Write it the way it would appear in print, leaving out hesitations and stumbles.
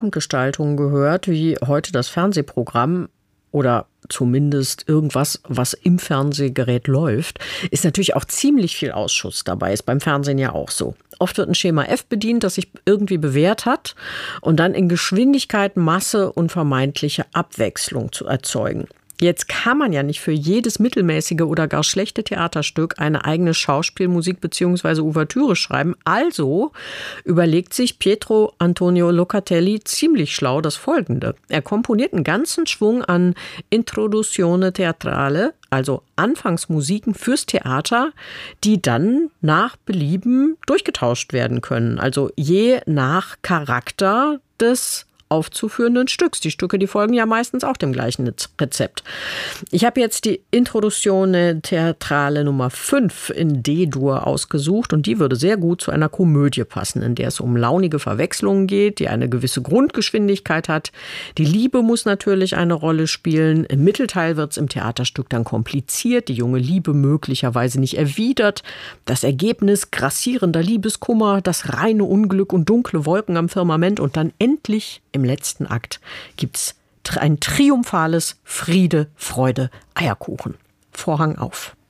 Gestaltung gehört, wie heute das Fernsehprogramm oder zumindest irgendwas, was im Fernsehgerät läuft, ist natürlich auch ziemlich viel Ausschuss dabei. Ist beim Fernsehen ja auch so. Oft wird ein Schema F bedient, das sich irgendwie bewährt hat und dann in Geschwindigkeit, Masse und vermeintliche Abwechslung zu erzeugen. Jetzt kann man ja nicht für jedes mittelmäßige oder gar schlechte Theaterstück eine eigene Schauspielmusik bzw. Ouvertüre schreiben. Also überlegt sich Pietro Antonio Locatelli ziemlich schlau das Folgende. Er komponiert einen ganzen Schwung an Introduzione Teatrale, also Anfangsmusiken fürs Theater, die dann nach Belieben durchgetauscht werden können. Also je nach Charakter des aufzuführenden Stücks. Die Stücke, die folgen ja meistens auch dem gleichen Rezept. Ich habe jetzt die Introduzione Teatrale Nummer 5 in D-Dur ausgesucht und die würde sehr gut zu einer Komödie passen, in der es um launige Verwechslungen geht, die eine gewisse Grundgeschwindigkeit hat. Die Liebe muss natürlich eine Rolle spielen. Im Mittelteil wird es im Theaterstück dann kompliziert, die junge Liebe möglicherweise nicht erwidert. Das Ergebnis grassierender Liebeskummer, das reine Unglück und dunkle Wolken am Firmament und dann endlich im letzten Akt gibt's ein triumphales Friede, Freude, Eierkuchen. Vorhang auf.